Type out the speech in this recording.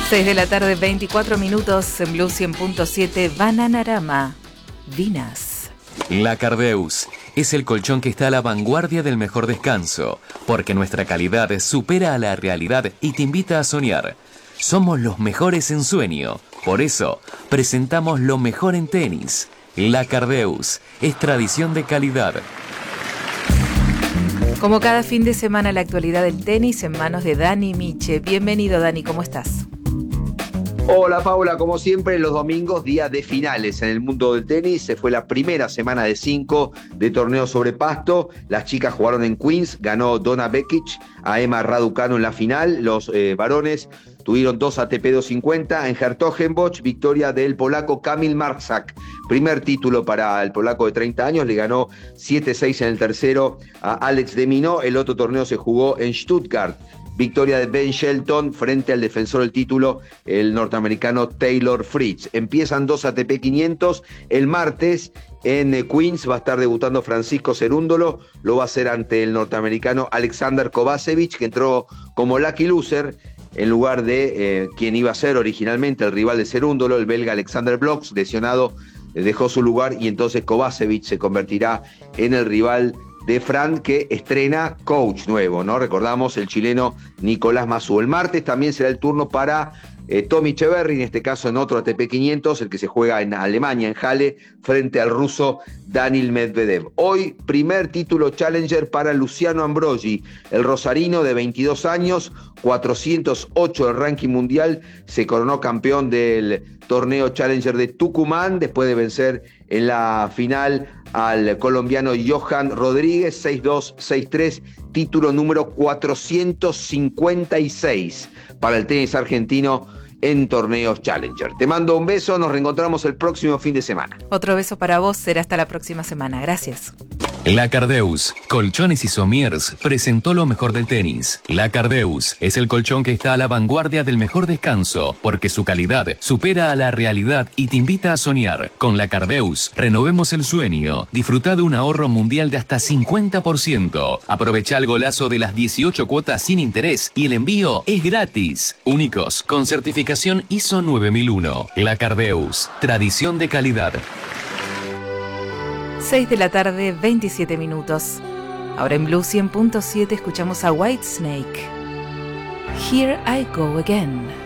6 de la tarde, 24 minutos en Blue 100.7, Bananarama, Vinas. La Cardeus es el colchón que está a la vanguardia del mejor descanso, porque nuestra calidad supera a la realidad y te invita a soñar. Somos los mejores en sueño, por eso presentamos lo mejor en tenis. La Cardeus es tradición de calidad. Como cada fin de semana, la actualidad del tenis en manos de Dani Miche. Bienvenido, Dani, ¿cómo estás? Hola Paula, como siempre los domingos, día de finales en el mundo del tenis. Se fue la primera semana de 5 de torneo sobre pasto. Las chicas jugaron en Queens, ganó Donna Vekic a Emma Raducanu en la final. Los varones tuvieron 2 ATP 250 en Hertogenbosch, victoria del polaco Kamil Marczak. Primer título para el polaco de 30 años, le ganó 7-6 en el tercero a Alex de Minaur. El otro torneo se jugó en Stuttgart. Victoria de Ben Shelton frente al defensor del título, el norteamericano Taylor Fritz. Empiezan 2 ATP 500. El martes en Queens va a estar debutando Francisco Cerúndolo. Lo va a hacer ante el norteamericano Alexander Kovacevic, que entró como lucky loser en lugar de quien iba a ser originalmente el rival de Cerúndolo, el belga Alexander Blocks, lesionado, dejó su lugar y entonces Kovacevic se convertirá en el rival de Fran, que estrena coach nuevo, ¿no? Recordamos el chileno Nicolás Mazú. El martes también será el turno para Tommy Echeverry, en este caso en otro ATP 500, el que se juega en Alemania, en Halle, frente al ruso Daniil Medvedev. Hoy, primer título Challenger para Luciano Ambrogi, el rosarino de 22 años, 408 del ranking mundial, se coronó campeón del torneo Challenger de Tucumán, después de vencer en la final al colombiano Johan Rodríguez, 6-2, 6-3, título número 456 para el tenis argentino en torneos Challenger. Te mando un beso, nos reencontramos el próximo fin de semana. Otro beso para vos, será hasta la próxima semana. Gracias. La Cardeus, Colchones y Somiers, presentó lo mejor del tenis. La Cardeus es el colchón que está a la vanguardia del mejor descanso, porque su calidad supera a la realidad y te invita a soñar. Con La Cardeus, renovemos el sueño. Disfruta de un ahorro mundial de hasta 50%. Aprovecha el golazo de las 18 cuotas sin interés y el envío es gratis. Únicos, con certificación ISO 9001. La Cardeus, tradición de calidad. 6 de la tarde, 27 minutos. Ahora en Blue 100.7 escuchamos a Whitesnake. Here I Go Again.